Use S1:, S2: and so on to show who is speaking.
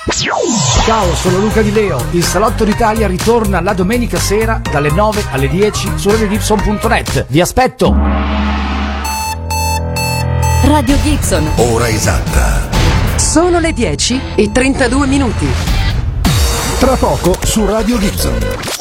S1: Ciao, sono Luca Di Leo. Il Salotto d'Italia ritorna la domenica sera dalle 9 alle 10 su radiogibson.net. Vi aspetto!
S2: Radio Gibson.
S3: Ora esatta.
S2: Sono le 10:32.
S3: Tra poco su Radio Gibson.